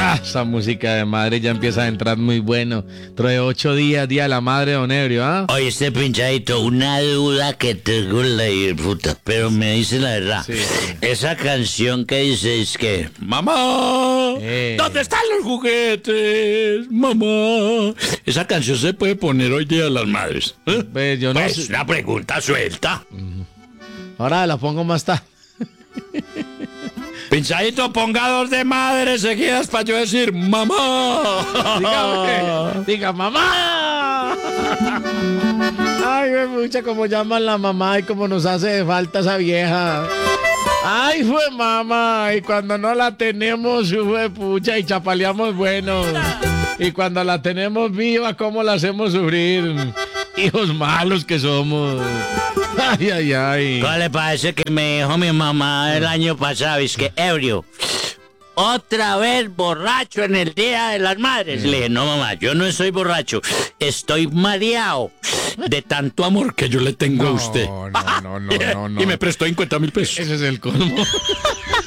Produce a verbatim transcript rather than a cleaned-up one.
Ah, esa música de madre ya empieza a entrar muy bueno. Trae ocho días, Día de la Madre, don Ebrio, ¿ah? Oye, este pinchadito, una duda que tengo la puta, pero me dice la verdad. Sí, sí. Esa canción que dice es que, mamá, Eh. ¿dónde están los juguetes? Mamá. Esa canción se puede poner hoy Día de las Madres. ¿eh? Pues yo no Pues, sé. una pregunta suelta. Ahora la pongo más tarde. Pinchadito, ponga dos de madres seguidas para yo decir, mamá. Dígame, diga, mamá. Ay, güey, mucha como llaman la mamá y como nos hace de falta esa vieja. Ay, fue mamá, y cuando no la tenemos, fue pucha, y chapaleamos bueno. Y cuando la tenemos viva, ¿cómo la hacemos sufrir? Hijos malos que somos. Ay, ay, ay. ¿Cuál le parece que me dijo mi mamá el año pasado? Es que, ebrio, otra vez borracho en el Día de las Madres. Le dije, no, mamá, yo no soy borracho, estoy mareado de tanto amor que yo le tengo a usted. No, no, no, no, no, no. Y me prestó cincuenta mil pesos. Ese es el colmo.